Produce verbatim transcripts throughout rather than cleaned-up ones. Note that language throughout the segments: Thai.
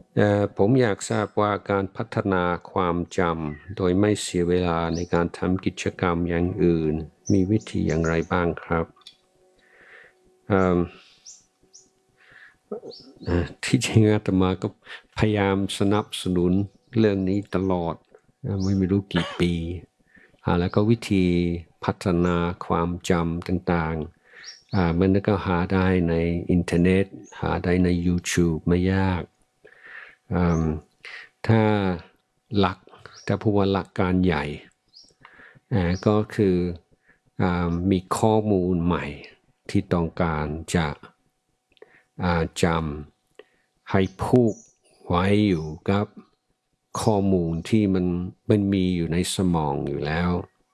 เอ่อผมอยากทราบว่าการพัฒนาความจำโดยไม่เสียเวลาในการทำกิจกรรมอย่างอื่นมีวิธีอย่างไรบ้างครับเอ่อเอ่อที่จริงอาตมาก็พยายามสนับสนุนเรื่องนี้ตลอดนะไม่รู้กี่ปีอ่าแล้วก็วิธีพัฒนาความจำต่างๆอ่ามันก็หาได้ในอินเทอร์เน็ตหาได้ใน YouTube ไม่ยาก อืมถ้าหลักถ้าพูดว่าหลักการใหญ่อ่าก็คืออ่ามีข้อมูลใหม่ที่ต้องการจะอ่าจำให้ผูกไว้อยู่กับข้อมูลที่มันมันมีอยู่ในสมองอยู่แล้ว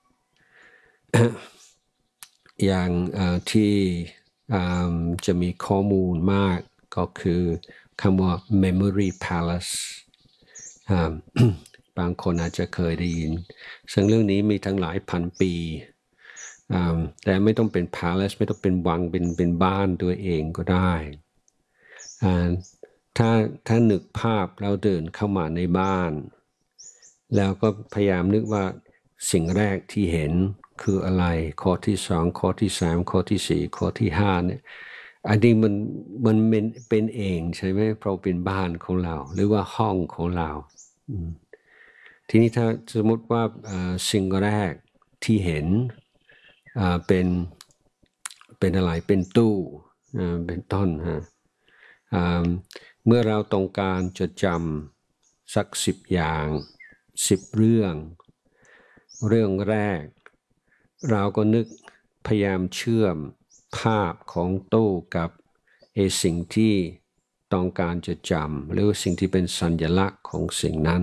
อย่างเอ่อที่อ่าจะมีข้อมูลมากก็คือคำว่า memory palace อ่า บางคนอาจจะเคยได้ยินซึ่งเรื่องนี้มีทั้งหลายพันปีอ่าแต่ไม่ต้องเป็น palace ไม่ต้องเป็นวังเป็นเป็นบ้านตัวเองก็ได้อ่าถ้าถ้านึกภาพเราเดินเข้ามาในบ้านแล้วก็พยายามนึกว่าสิ่งแรกที่เห็นคืออะไรข้อที่สองข้อที่สามข้อที่สี่ข้อที่ห้าเนี่ยอันนี้มันมันเป็นเป็นเองใช่ไหมเพราะเป็นบ้านของเราหรือว่าห้องของเราทีนี้ถ้าสมมติว่าสิ่งแรกที่เห็นเป็นเป็นอะไรเป็นตู้เป็นต้นฮะเมื่อเราต้องการจะจำสักสิบอย่างสิบเรื่องเรื่องแรกเราก็นึกพยายามเชื่อมภาพของตู้กับไอ้สิ่งที่ต้องการจะจำหรือสิ่งที่เป็นสัญลักษณ์ของสิ่งนั้น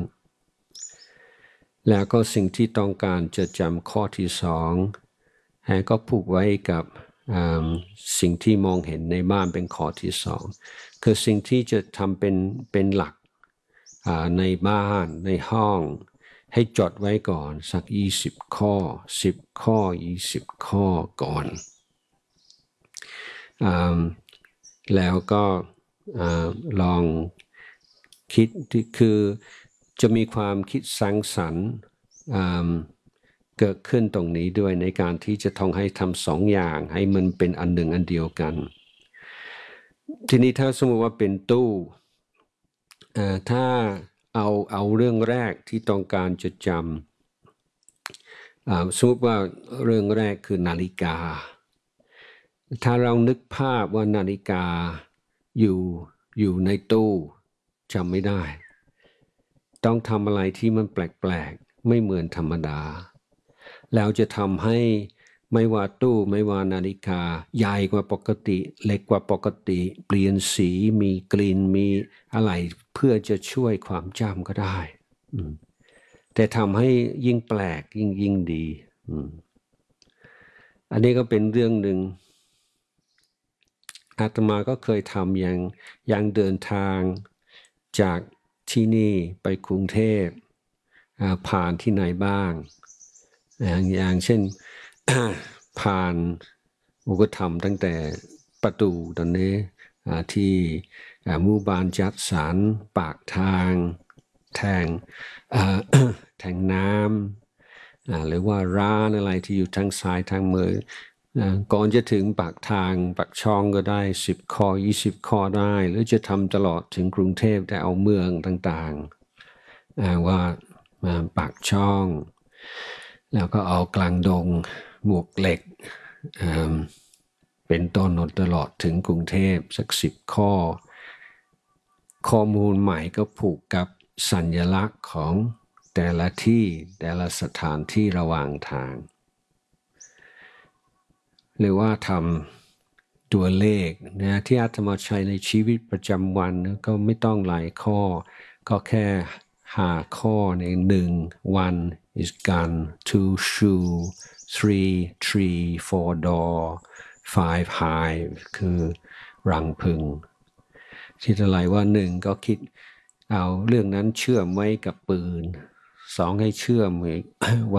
แล้วก็สิ่งที่ต้องการจะจำข้อที่สองก็ผูกไว้กับสิ่งที่มองเห็นในบ้านเป็นข้อที่สองคือสิ่งที่จะทำเป็นเป็นหลักในบ้านในห้องให้จดไว้ก่อนสักยี่สิบข้อสิบข้อยี่สิบข้อก่อนแล้วก็ลองคิดคือจะมีความคิดสร้างสรรค์เกิดขึ้นตรงนี้ด้วยในการที่จะต้องให้ทำสองอย่างให้มันเป็นอันหนึ่งอันเดียวกันทีนี้ถ้าสมมติว่าเป็นตู้ถ้าเอาเอาเรื่องแรกที่ต้องการจะจำสมมติว่าเรื่องแรกคือนาฬิกาถ้าเรานึกภาพว่านาฬิกาอยู่อยู่ในตู้จำไม่ได้ต้องทำอะไรที่มันแปลกๆไม่เหมือนธรรมดาแล้วจะทำให้ไม่ว่าตู้ไม่ว่านาฬิกาใหญ่กว่าปกติเล็กกว่าปกติเปลี่ยนสีมีกลิ่นมีอะไรเพื่อจะช่วยความจำก็ได้แต่ทำให้ยิ่งแปลกยิ่งยิ่งดีอันนี้ก็เป็นเรื่องหนึ่งอาตมาก็เคยทำอย่างอย่างเดินทางจากที่นี่ไปกรุงเทพผ่านที่ไหนบ้างอย่างอย่างเช่น ผ่านอุกธรรมตั้งแต่ประตูตอนนี้ที่หมู่บ้านจัดสรรปากทางแทงแทงน้ำหรือว่าร้านอะไรที่อยู่ทางซ้ายทางมือก่อนจะถึงปากทางปากช่องก็ได้สิบข้อยี่สิบข้อได้หรือจะทำตลอดถึงกรุงเทพแต่เอาเมืองต่างๆว่าปากช่องแล้วก็เอากลางดงหมวกเหล็กเป็นต้นตลอดถึงกรุงเทพสักสิบข้อข้อมูลใหม่ก็ผูกกับสัญลักษณ์ของแต่ละที่แต่ละสถานที่ระหว่างทางหรือว่าทำตัวเลขนะที่อาตมาใช้ในชีวิตประจำวันก็ไม่ต้องหลายข้อก็แค่หาข้อในหนึ่ง one is gun two shoe three tree four door five hive คือรังผึ้งคิดอะไรว่าหนึ่งก็คิดเอาเรื่องนั้นเชื่อมไว้กับปืนสองให้เชื่อมไว้